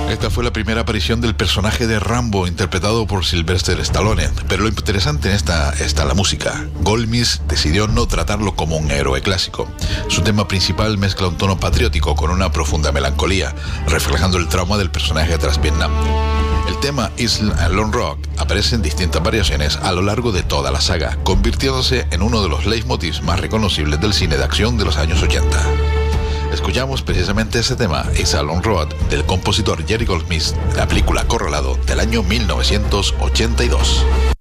Esta fue la primera aparición del personaje de Rambo interpretado por Sylvester Stallone, pero lo interesante en esta está la música. Goldsmith decidió no tratarlo como un héroe clásico. Su tema principal mezcla un tono patriótico con una profunda melancolía, reflejando el trauma del personaje tras Vietnam. El tema Island Rock aparece en distintas variaciones a lo largo de toda la saga, convirtiéndose en uno de los leitmotivs más reconocibles del cine de acción de los años 80. Escuchamos precisamente ese tema, Island Road, del compositor Jerry Goldsmith, de la película Acorralado del año 1982.